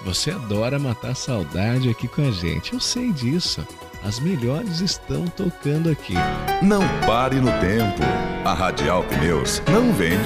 você adora matar saudade aqui com a gente. Eu sei disso. As melhores estão tocando aqui. Não pare no tempo. A Radial Pneus não vende